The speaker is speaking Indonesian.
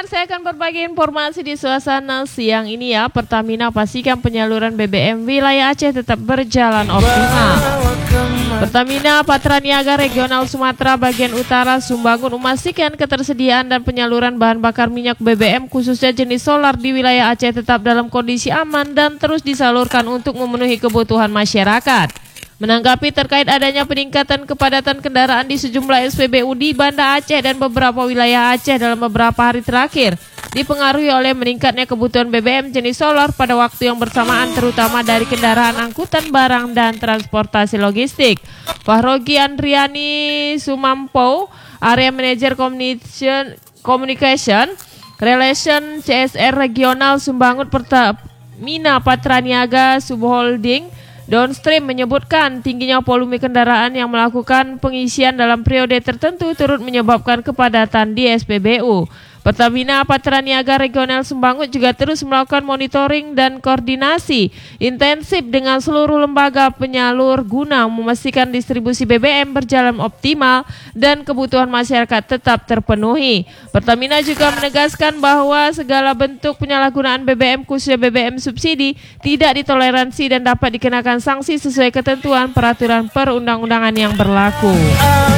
pendengar, saya akan berbagi informasi di suasana siang ini ya. Pertamina pastikan penyaluran BBM wilayah Aceh tetap berjalan optimal. Pertamina Patraniaga Regional Sumatera bagian utara Sumbangun memastikan ketersediaan dan penyaluran bahan bakar minyak BBM khususnya jenis solar di wilayah Aceh tetap dalam kondisi aman dan terus disalurkan untuk memenuhi kebutuhan masyarakat. Menanggapi terkait adanya peningkatan kepadatan kendaraan di sejumlah SPBU di Banda Aceh dan beberapa wilayah Aceh dalam beberapa hari terakhir, dipengaruhi oleh meningkatnya kebutuhan BBM jenis solar pada waktu yang bersamaan terutama dari kendaraan angkutan barang dan transportasi logistik. Fahrogi Andriani Sumampo, Area Manager Communication Relation CSR Regional Sumbangun Pertamina Patraniaga Subholding Downstream menyebutkan tingginya volume kendaraan yang melakukan pengisian dalam periode tertentu turut menyebabkan kepadatan di SPBU. Pertamina Patraniaga Regional Sumbangun juga terus melakukan monitoring dan koordinasi intensif dengan seluruh lembaga penyalur guna memastikan distribusi BBM berjalan optimal dan kebutuhan masyarakat tetap terpenuhi. Pertamina juga menegaskan bahwa segala bentuk penyalahgunaan BBM khususnya BBM subsidi tidak ditoleransi dan dapat dikenakan sanksi sesuai ketentuan peraturan perundang-undangan yang berlaku.